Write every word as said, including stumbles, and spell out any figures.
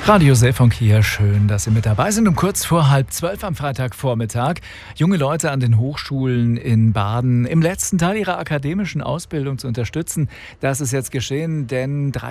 Radio Seefunk hier, schön, dass Sie mit dabei sind. Um kurz vor halb zwölf am Freitagvormittag. Junge Leute an den Hochschulen in Baden im letzten Teil ihrer akademischen Ausbildung zu unterstützen. Das ist jetzt geschehen, denn drei